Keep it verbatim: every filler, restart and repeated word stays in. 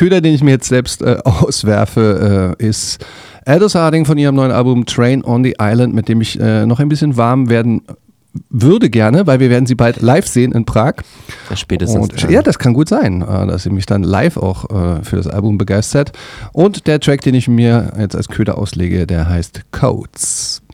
Köder, den ich mir jetzt selbst äh, auswerfe, äh, ist Aldous Harding von ihrem neuen Album Train on the Island, mit dem ich äh, noch ein bisschen warm werden würde gerne, weil wir werden sie bald live sehen in Prag. Ja, spätestens. Und, ja, das kann gut sein, dass sie mich dann live auch äh, für das Album begeistert. Und der Track, den ich mir jetzt als Köder auslege, der heißt Codes.